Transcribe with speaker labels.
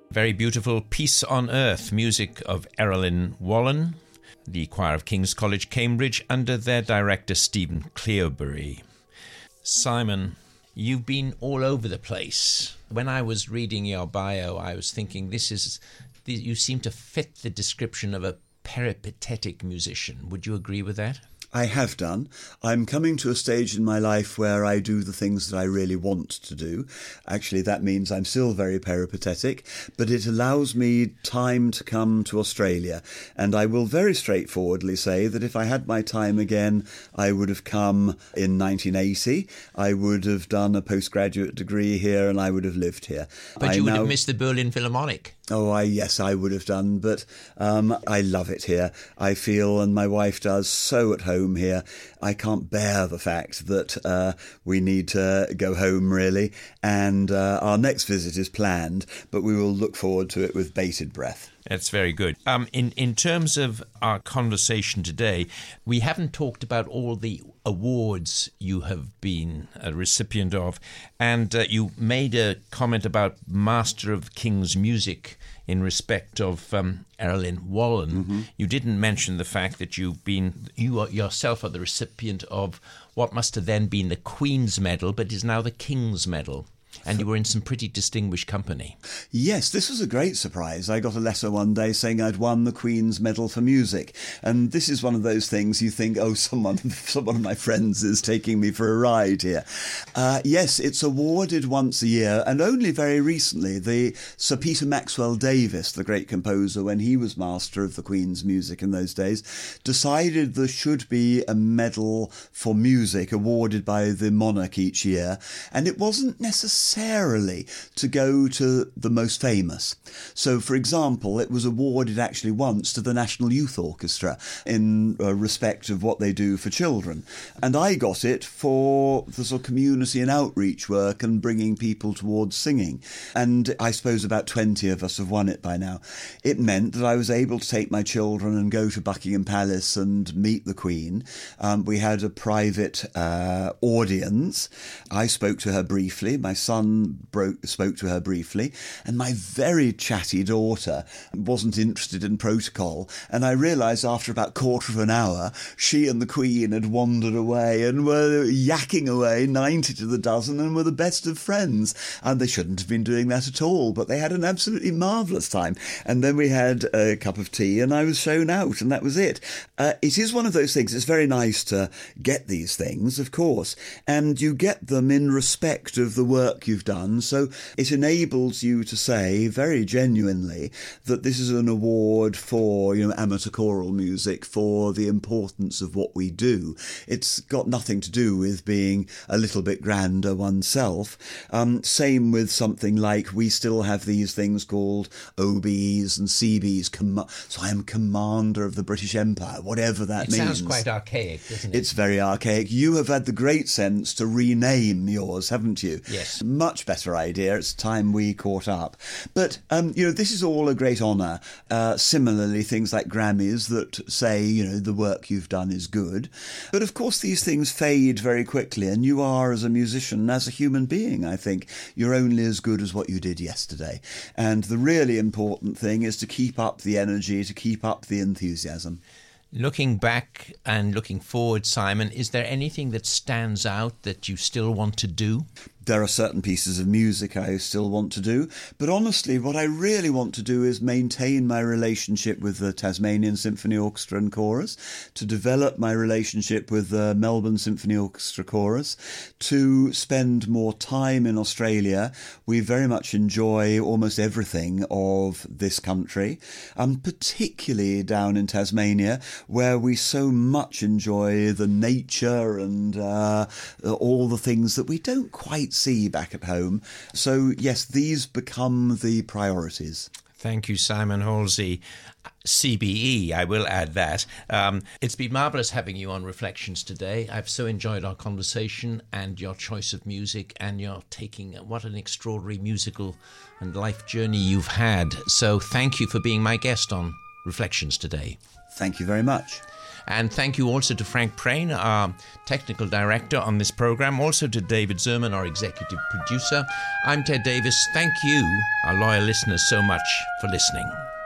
Speaker 1: Very beautiful Peace on Earth, music of Erilyn Wallen, the choir of King's College, Cambridge, under their director Stephen Cleobury. Simon, you've been all over the place. When I was reading your bio, I was thinking you seem to fit the description of a peripatetic musician. Would you agree with that?
Speaker 2: I have done. I'm coming to a stage in my life where I do the things that I really want to do. Actually, that means I'm still very peripatetic, but it allows me time to come to Australia. And I will very straightforwardly say that if I had my time again, I would have come in 1980. I would have done a postgraduate degree here and I would have lived here.
Speaker 1: But you would have missed the Berlin Philharmonic.
Speaker 2: Oh, yes, I would have done, but I love it here. I feel, and my wife does, so at home here. I can't bear the fact that we need to go home, really, and our next visit is planned, but we will look forward to it with bated breath.
Speaker 1: That's very good. In terms of our conversation today, we haven't talked about all the awards you have been a recipient of, and you made a comment about Master of King's Music in respect of Erilyn Wallen. Mm-hmm. You didn't mention the fact that you yourself are the recipient of what must have then been the Queen's Medal, but is now the King's Medal. And you were in some pretty distinguished company.
Speaker 2: Yes, this was a great surprise. I got a letter one day saying I'd won the Queen's Medal for Music. And this is one of those things you think, oh, someone of my friends is taking me for a ride here. Yes, it's awarded once a year, and only very recently, the Sir Peter Maxwell Davies, the great composer, when he was Master of the Queen's Music in those days, decided there should be a medal for music awarded by the monarch each year. And it wasn't necessarily to go to the most famous. So, for example, it was awarded actually once to the National Youth Orchestra in respect of what they do for children. And I got it for the sort of community and outreach work and bringing people towards singing. And I suppose about 20 of us have won it by now. It meant that I was able to take my children and go to Buckingham Palace and meet the Queen. We had a private audience. I spoke to her briefly. My son spoke to her briefly, and my very chatty daughter wasn't interested in protocol, and I realised after about quarter of an hour she and the Queen had wandered away and were yakking away 90 to the dozen and were the best of friends, and they shouldn't have been doing that at all, but they had an absolutely marvellous time. And then we had a cup of tea and I was shown out, and that was it. It is one of those things. It's very nice to get these things, of course, and you get them in respect of the work you've done, so it enables you to say very genuinely that this is an award for, amateur choral music, for the importance of what we do. It's got nothing to do with being a little bit grander oneself. Same with something like, we still have these things called OBEs and CBs, so I am Commander of the British Empire, whatever that means.
Speaker 1: It sounds quite archaic, doesn't it?
Speaker 2: It's very archaic. You have had the great sense to rename yours, haven't you?
Speaker 1: Yes.
Speaker 2: Much better idea. It's time we caught up. But, this is all a great honour. Similarly, things like Grammys that say, the work you've done is good. But, of course, these things fade very quickly, and you are, as a musician, as a human being, I think, you're only as good as what you did yesterday. And the really important thing is to keep up the energy, to keep up the enthusiasm.
Speaker 1: Looking back and looking forward, Simon, is there anything that stands out that you still want to do?
Speaker 2: There are certain pieces of music I still want to do, but honestly, what I really want to do is maintain my relationship with the Tasmanian Symphony Orchestra and Chorus, to develop my relationship with the Melbourne Symphony Orchestra Chorus, to spend more time in Australia. We very much enjoy almost everything of this country, particularly down in Tasmania, where we so much enjoy the nature and all the things that we don't quite see back at home. So, yes, these become the priorities.
Speaker 1: Thank you, Simon Halsey. CBE, I will add that. It's been marvellous having you on Reflections today. I've so enjoyed our conversation and your choice of music, and your taking what an extraordinary musical and life journey you've had. So thank you for being my guest on Reflections today.
Speaker 2: Thank you very much.
Speaker 1: And thank you also to Frank Prain, our technical director on this program, also to David Zerman, our executive producer. I'm Ted Davis. Thank you, our loyal listeners, so much for listening.